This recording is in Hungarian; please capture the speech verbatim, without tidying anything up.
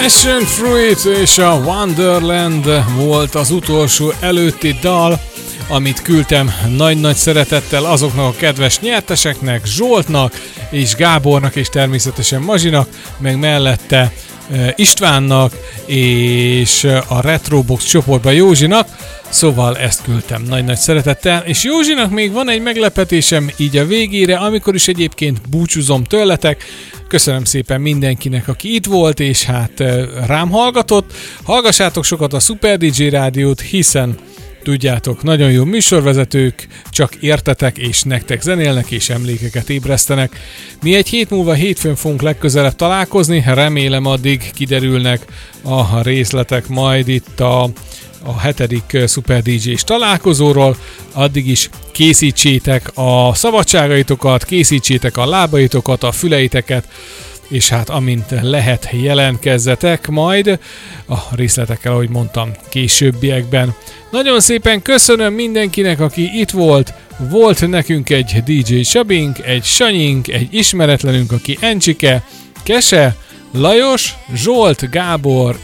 Passion Fruit és a Wonderland volt az utolsó előtti dal, amit küldtem nagy-nagy szeretettel azoknak a kedves nyerteseknek, Zsoltnak és Gábornak és természetesen Mazsinak, meg mellette Istvánnak és a Retrobox csoportban Józsinak, szóval ezt küldtem nagy-nagy szeretettel, és Józsinak még van egy meglepetésem így a végére, amikor is egyébként búcsúzom tőletek. Köszönöm szépen mindenkinek, aki itt volt, és hát rám hallgatott. Hallgassátok sokat a Super dé dzsé rádiót, hiszen tudjátok, nagyon jó műsorvezetők, csak értetek és nektek zenélnek és emlékeket ébresztenek. Mi egy hét múlva hétfőn fogunk legközelebb találkozni, remélem addig kiderülnek a részletek majd itt a, a hetedik Super dé dzsés találkozóról. Addig is készítsétek a szabadságaitokat, készítsétek a lábaitokat, a füleiteket, és hát amint lehet jelentkezzetek majd a részletekkel, ahogy mondtam, későbbiekben. Nagyon szépen köszönöm mindenkinek, aki itt volt. Volt nekünk egy dé dzsé Csabink, egy Sanyink, egy ismeretlenünk, aki Encsike, Kese, Lajos, Zsolt, Gábor